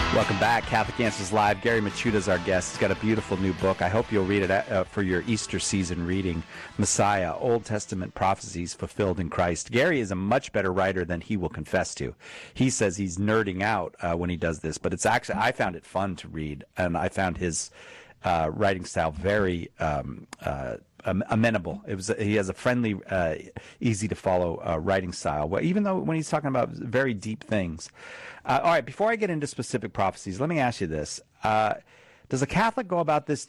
Welcome back. Catholic Answers Live. Gary Michuta is our guest. He's got a beautiful new book. I hope you'll read it for your Easter season reading. Messiah, Old Testament Prophecies Fulfilled in Christ. Gary is a much better writer than he will confess to. He says he's nerding out when he does this, but it's actually, I found it fun to read, and I found his writing style very amenable. He has a friendly, easy to follow writing style. Well, even though when he's talking about very deep things. All right, before I get into specific prophecies, let me ask you this: does a Catholic go about this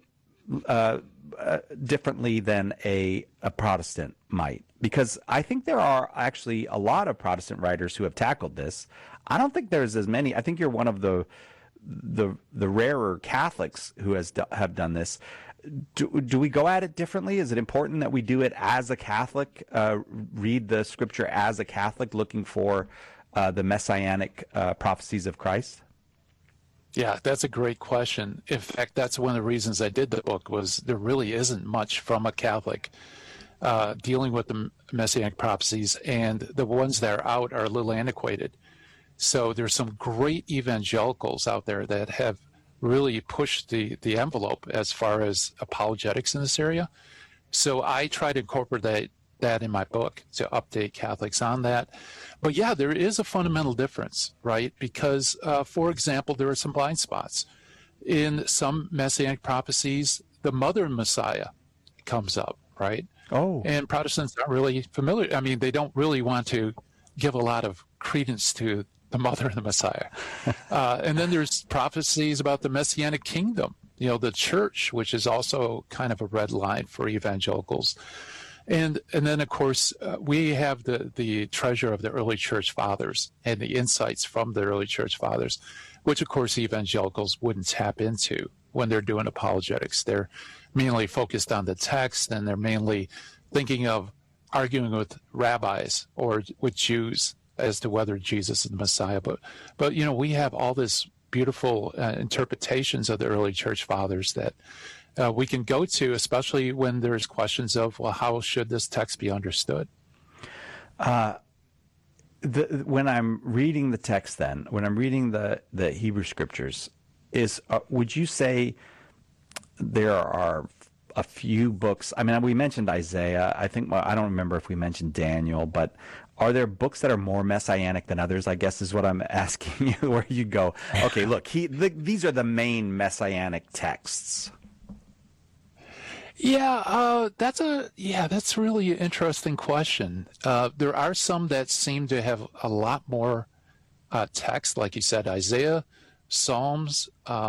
differently than a Protestant might? Because I think there are actually a lot of Protestant writers who have tackled this. I don't think there's as many. I think you're one of the rarer Catholics who have done this. Do we go at it differently? Is it important that we do it as a Catholic, read the Scripture as a Catholic, looking for the messianic prophecies of Christ? Yeah, that's a great question. In fact, that's one of the reasons I did the book, was there really isn't much from a Catholic dealing with the messianic prophecies, and the ones that are out are a little antiquated. So there's some great evangelicals out there that have really pushed the envelope as far as apologetics in this area. So I try to incorporate that in my book to update Catholics on that. But yeah, there is a fundamental difference, right? Because, for example, there are some blind spots. In some messianic prophecies, the mother Messiah comes up, right? Oh. And Protestants aren't really familiar. I mean, they don't really want to give a lot of credence to the mother of the Messiah. And then there's prophecies about the Messianic kingdom, the church, which is also kind of a red line for evangelicals. And then, of course, we have the treasure of the early church fathers and the insights from the early church fathers, which, of course, evangelicals wouldn't tap into when they're doing apologetics. They're mainly focused on the text, and they're mainly thinking of arguing with rabbis or with Jews as to whether Jesus is the Messiah. But we have all this beautiful interpretations of the early church fathers that we can go to, especially when there's questions of, well, how should this text be understood? When I'm reading the text, when I'm reading the Hebrew Scriptures, would you say there are a few books? I mean, we mentioned Isaiah. I don't remember if we mentioned Daniel, but are there books that are more messianic than others? I guess is what I'm asking you. Where you go, okay, look, these are the main messianic texts. Yeah, that's really an interesting question. There are some that seem to have a lot more text, like you said, Isaiah, Psalms,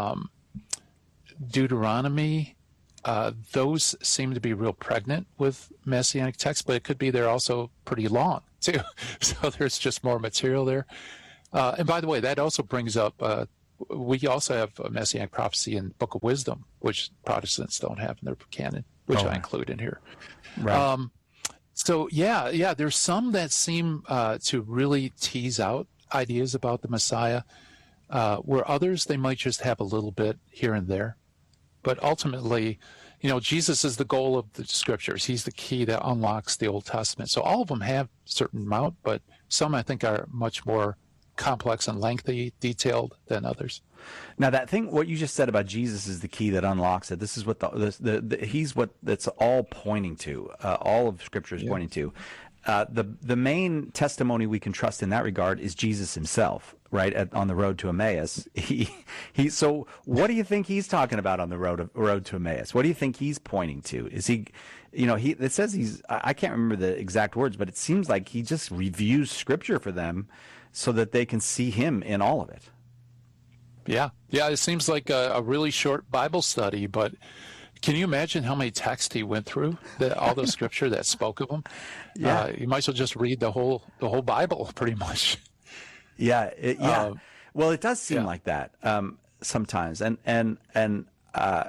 Deuteronomy. Those seem to be real pregnant with messianic text, but it could be they're also pretty long too. So there's just more material there. And by the way, that also brings up, we also have a messianic prophecy in Book of Wisdom, which Protestants don't have in their canon, which I include in here. Right. So yeah, there's some that seem to really tease out ideas about the Messiah, where others, they might just have a little bit here and there. But ultimately, Jesus is the goal of the Scriptures. He's the key that unlocks the Old Testament. So all of them have a certain amount, but some I think are much more complex and lengthy, detailed than others. Now, what you just said about Jesus is the key that unlocks it. This is what he's what that's all pointing to. All of Scripture is pointing to. The main testimony we can trust in that regard is Jesus himself, right? On the road to Emmaus. So what do you think he's talking about on the road to Emmaus? What do you think he's pointing to? Is he, it says I can't remember the exact words, but it seems like he just reviews Scripture for them so that they can see him in all of it. Yeah. It seems like a really short Bible study, but can you imagine how many texts he went through? All the Scripture that spoke of him. Yeah, you might as well just read the whole Bible, pretty much. Yeah, well, it does seem like that sometimes, and I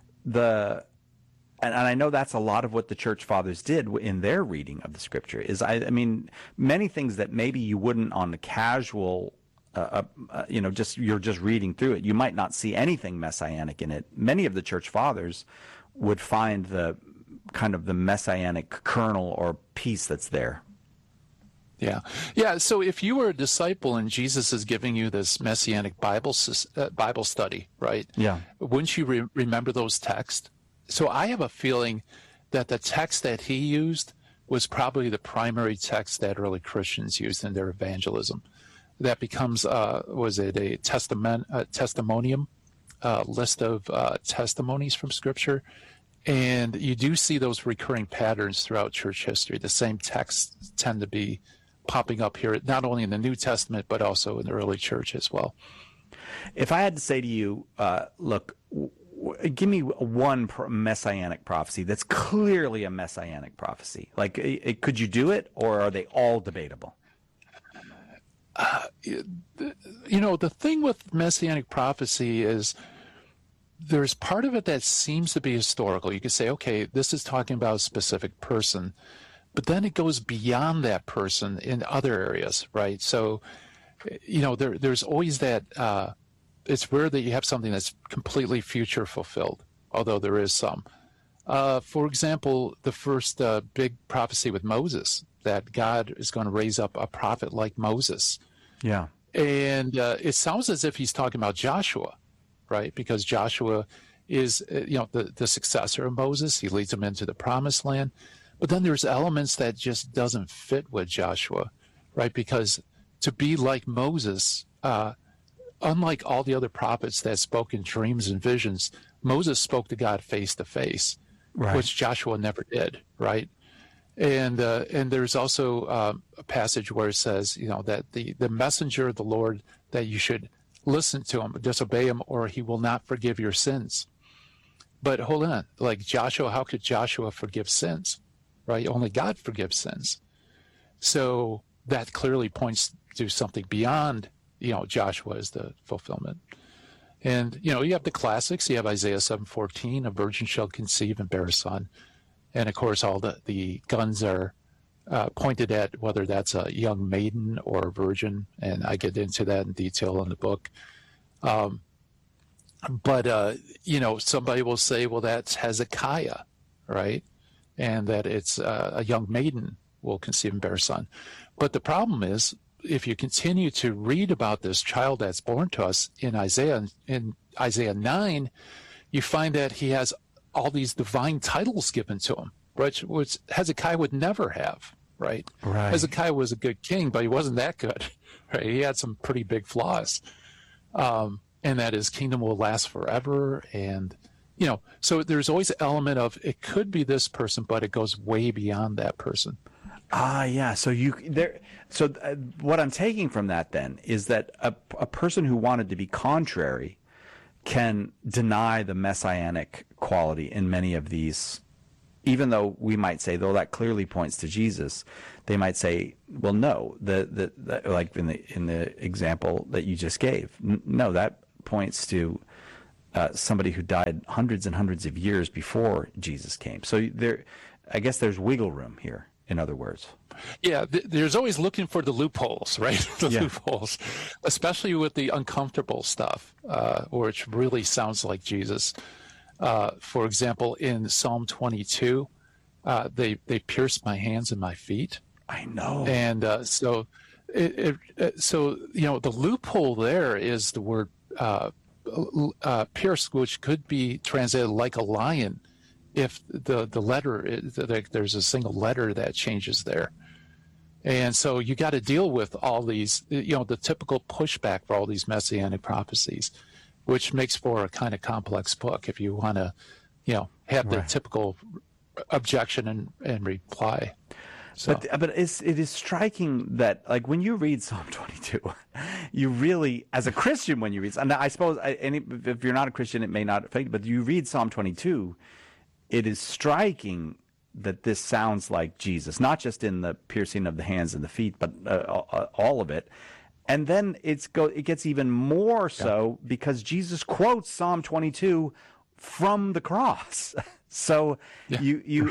know that's a lot of what the Church Fathers did in their reading of the Scripture. I mean, many things that maybe you wouldn't on the casual. You're just reading through it. You might not see anything messianic in it. Many of the Church Fathers would find the kind of the messianic kernel or piece that's there. Yeah. Yeah. So if you were a disciple and Jesus is giving you this messianic Bible study, right? Yeah. Wouldn't you remember those texts? So I have a feeling that the text that he used was probably the primary text that early Christians used in their evangelism. That becomes, was it a testimonium, list of testimonies from Scripture? And you do see those recurring patterns throughout church history. The same texts tend to be popping up here, not only in the New Testament, but also in the early church as well. If I had to say to you, look, give me one messianic prophecy that's clearly a messianic prophecy. Like, could you do it, or are they all debatable? The thing with messianic prophecy is there's part of it that seems to be historical. You could say, okay, this is talking about a specific person, but then it goes beyond that person in other areas, right? So, there's always that, it's rare that you have something that's completely future fulfilled, although there is some. For example, the first big prophecy with Moses, that God is going to raise up a prophet like Moses. Yeah. And it sounds as if he's talking about Joshua, right? Because Joshua is, the successor of Moses. He leads them into the promised land. But then there's elements that just doesn't fit with Joshua, right? Because to be like Moses, unlike all the other prophets that spoke in dreams and visions, Moses spoke to God face to face, which Joshua never did, right? And there's also a passage where it says, that the messenger of the Lord, that you should listen to him, disobey him, or he will not forgive your sins. But hold on, like Joshua, how could Joshua forgive sins, right? Only God forgives sins. So that clearly points to something beyond, Joshua is the fulfillment. And, you have the classics. You have Isaiah 7:14, a virgin shall conceive and bear a son. And, of course, all the guns are pointed at whether that's a young maiden or a virgin, and I get into that in detail in the book. But somebody will say, well, that's Hezekiah, right? And that it's a young maiden will conceive and bear a son. But the problem is, if you continue to read about this child that's born to us in Isaiah 9, you find that he has all these divine titles given to him, which Hezekiah would never have, right? Hezekiah was a good king, but he wasn't that good, right? He had some pretty big flaws, and that his kingdom will last forever. And, so there's always an element of it could be this person, but it goes way beyond that person. Yeah. So what I'm taking from that then is that a person who wanted to be contrary can deny the messianic quality in many of these, even though we might say, though that clearly points to Jesus, they might say, well, no, the like in the example that you just gave, no, that points to somebody who died hundreds and hundreds of years before Jesus came. So I guess there's wiggle room here. In other words. Yeah, there's always looking for the loopholes, right? Loopholes, especially with the uncomfortable stuff, which really sounds like Jesus. For example, in Psalm 22, they pierced my hands and my feet. I know. And so the loophole there is the word pierced, which could be translated like a lion. If the letter, there's a single letter that changes there. And so you got to deal with all these, the typical pushback for all these messianic prophecies, which makes for a kind of complex book if you want to, have the typical objection and reply. So. But it is striking that, like, when you read Psalm 22, you really, as a Christian, when you read, and I suppose if you're not a Christian, it may not affect you, but you read Psalm 22, it is striking that this sounds like Jesus, not just in the piercing of the hands and the feet, but all of it. And then it gets even more so because Jesus quotes Psalm 22 from the cross. So you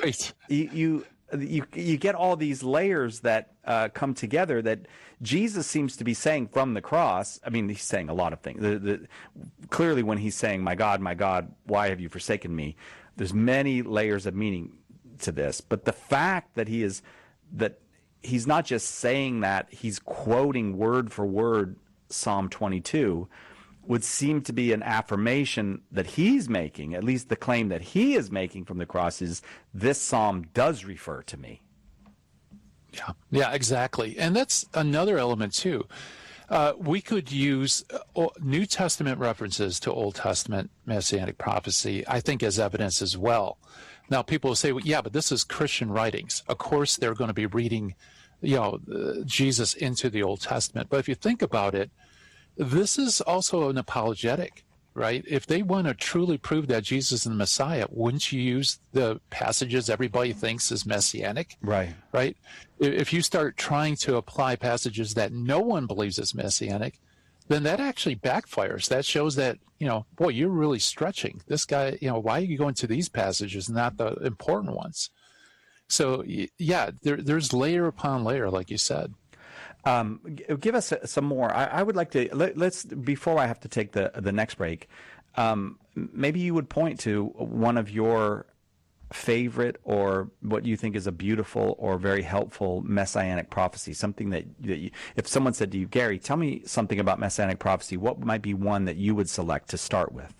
get all these layers that come together that Jesus seems to be saying from the cross. I mean, he's saying a lot of things. Clearly, when he's saying, my God, why have you forsaken me?" There's many layers of meaning to this, but the fact that he's not just saying that, he's quoting word for word Psalm 22, would seem to be an affirmation that he's making, at least the claim that he is making from the cross is, this psalm does refer to me. Yeah, exactly. And that's another element too. We could use New Testament references to Old Testament messianic prophecy, I think, as evidence as well. Now, people will say, well, yeah, but this is Christian writings. Of course, they're going to be reading, Jesus into the Old Testament. But if you think about it, this is also an apologetic, right? If they want to truly prove that Jesus is the Messiah, wouldn't you use the passages everybody thinks is messianic? Right. Right? If you start trying to apply passages that no one believes is messianic, then that actually backfires. That shows that, boy, you're really stretching. This guy, why are you going to these passages, not the important ones? So, yeah, there's layer upon layer, like you said. Give us some more. I would like to let's before I have to take the next break. Maybe you would point to one of your favorite or what you think is a beautiful or very helpful messianic prophecy. Something that you, if someone said to you, Gary, tell me something about messianic prophecy, what might be one that you would select to start with?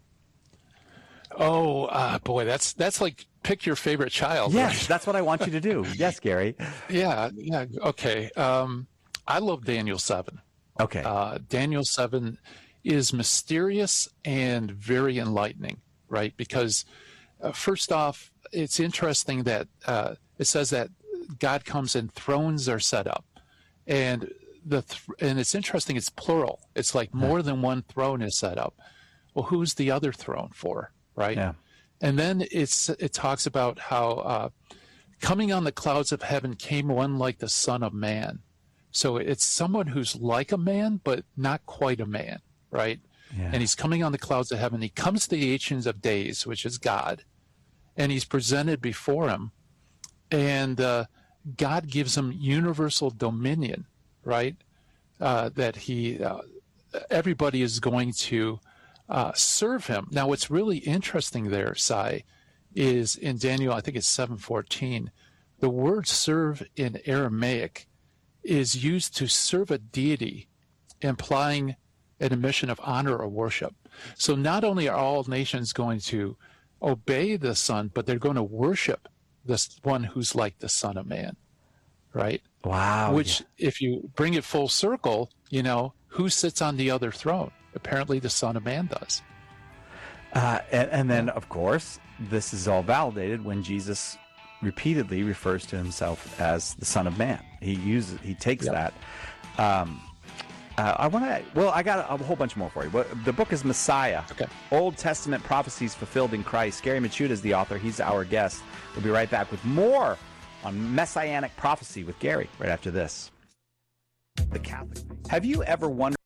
Oh, boy, that's like pick your favorite child. Yes, right? That's what I want you to do. Yes, Gary. Yeah. Okay. I love Daniel 7. Okay. Daniel 7 is mysterious and very enlightening, right? Because first off, it's interesting that it says that God comes and thrones are set up. And and it's interesting, it's plural. It's like more than one throne is set up. Well, who's the other throne for, right? Yeah. And then it talks about how coming on the clouds of heaven came one like the Son of Man. So it's someone who's like a man, but not quite a man, right? Yeah. And he's coming on the clouds of heaven. He comes to the Ancient of Days, which is God, and he's presented before him. And God gives him universal dominion, right? That everybody is going to serve him. Now, what's really interesting there, Sai, is in Daniel, I think it's 7:14, the word serve in Aramaic is used to serve a deity, implying an admission of honor or worship. So not only are all nations going to obey the Son, but they're going to worship this one who's like the Son of Man, right? Wow. Which, if you bring it full circle, who sits on the other throne? Apparently the Son of Man does. And then, of course, this is all validated when Jesus repeatedly refers to himself as the Son of Man. He takes that. I got a whole bunch more for you. The book is Messiah. Okay. Old Testament prophecies fulfilled in Christ. Gary Michuta is the author. He's our guest. We'll be right back with more on messianic prophecy with Gary right after this. The Catholic. Have you ever wondered?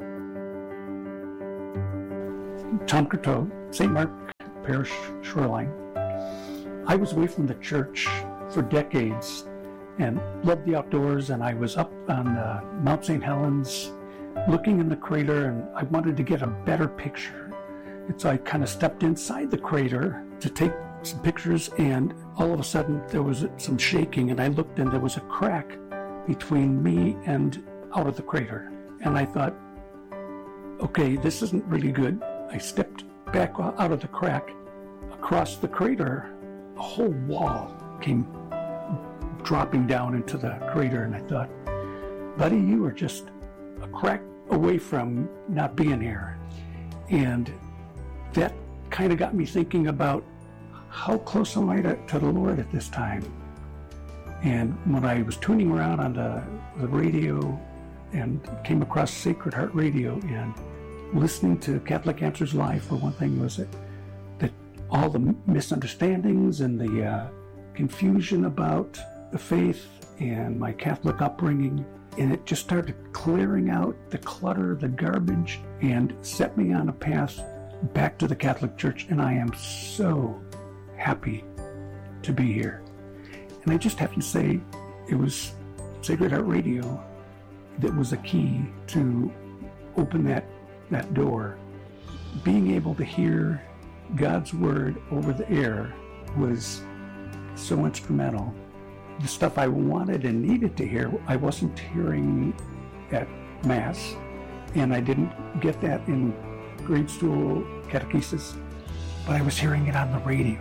Tom Courteau, St. Mark Parish, Shoreline. I was away from the church for decades and loved the outdoors, and I was up on Mount St. Helens looking in the crater, and I wanted to get a better picture. And so I kind of stepped inside the crater to take some pictures, and all of a sudden there was some shaking, and I looked and there was a crack between me and out of the crater. And I thought, okay, this isn't really good. I stepped back out of the crack. Across the crater, a whole wall came dropping down into the crater, and I thought, buddy, you are just a crack away from not being here. And that kind of got me thinking about how close am I to the Lord at this time? And when I was tuning around on the radio and came across Sacred Heart Radio and listening to Catholic Answers Live, for one thing, was that all the misunderstandings and the confusion about the faith and my Catholic upbringing, and it just started clearing out the clutter, the garbage, and set me on a path back to the Catholic Church, and I am so happy to be here. And I just have to say, it was Sacred Heart Radio that was a key to open that door. Being able to hear God's word over the air was so instrumental. the stuff I wanted and needed to hear, I wasn't hearing at Mass, and I didn't get that in grade school catechesis, but I was hearing it on the radio.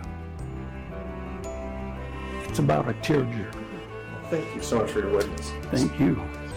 It's about a tearjerker. Thank you so much for your witness. Thank you.